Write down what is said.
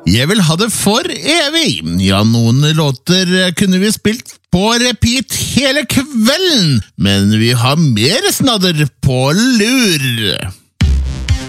Jeg vil ha det for evig. Ja, noen låter kunne vi spilt på repeat hele kvelden, men vi har mer snadder på lur.